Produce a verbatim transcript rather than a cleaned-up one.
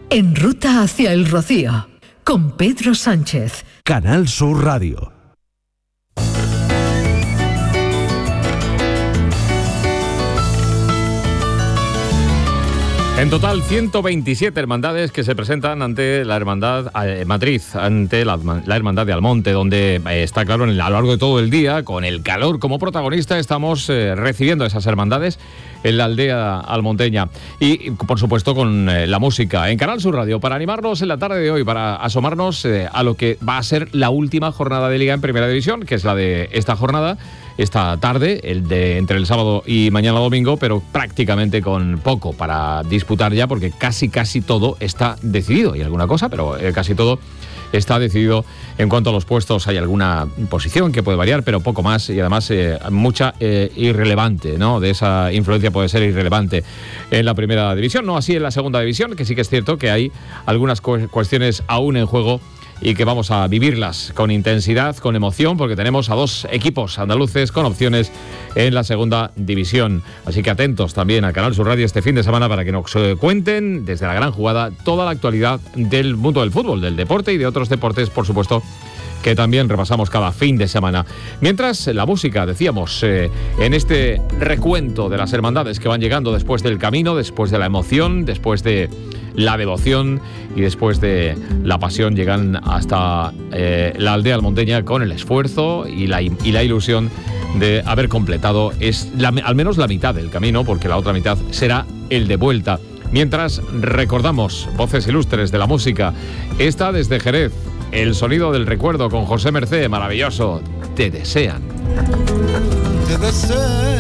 En ruta hacia el Rocío, con Pedro Sánchez. Canal Sur Radio. En total, ciento veintisiete hermandades que se presentan ante la hermandad eh, matriz, ante la, la hermandad de Almonte, donde eh, está claro, en el, a lo largo de todo el día, con el calor como protagonista, estamos eh, recibiendo esas hermandades en la aldea almonteña. Y, por supuesto, con eh, la música en Canal Sur Radio, para animarnos en la tarde de hoy, para asomarnos eh, a lo que va a ser la última jornada de Liga en Primera División, que es la de esta jornada, esta tarde, el de entre el sábado y mañana domingo, pero prácticamente con poco para disputar ya, porque casi casi todo está decidido. Hay alguna cosa, pero eh, casi todo está decidido. En cuanto a los puestos, hay alguna posición que puede variar, pero poco más, y además eh, mucha eh, irrelevante, ¿no? De esa influencia puede ser irrelevante en la Primera División, no así en la Segunda División, que sí que es cierto que hay algunas cu- cuestiones aún en juego y que vamos a vivirlas con intensidad, con emoción, porque tenemos a dos equipos andaluces con opciones en la Segunda División. Así que atentos también a Canal Sur Radio este fin de semana para que nos eh, cuenten desde la gran jugada toda la actualidad del mundo del fútbol, del deporte y de otros deportes, por supuesto, que también repasamos cada fin de semana. Mientras, la música, decíamos, eh, en este recuento de las hermandades que van llegando después del camino, después de la emoción, después de la devoción y después de la pasión, llegan hasta eh, la aldea almonteña con el esfuerzo y la, y la ilusión de haber completado es la, al menos la mitad del camino, porque la otra mitad será el de vuelta. Mientras, recordamos voces ilustres de la música. Esta desde Jerez, el sonido del recuerdo con José Mercé, maravilloso. Te desean. Te desean.